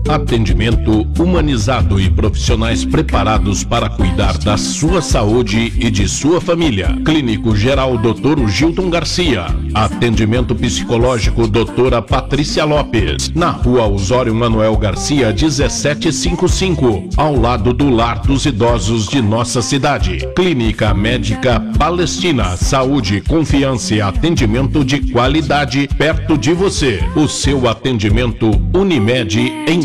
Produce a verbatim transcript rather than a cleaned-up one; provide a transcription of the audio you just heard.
Atendimento humanizado e profissionais preparados para cuidar da sua saúde e de sua família. Clínico Geral doutor Gilton Garcia. Atendimento psicológico doutora Patrícia Lopes. Na Rua Osório Manuel Garcia, dezessete cinquenta e cinco, ao lado do Lar dos Idosos de nossa cidade. Clínica Médica Palestina. Saúde, confiança e atendimento de qualidade perto de você. O seu atendimento Unimed em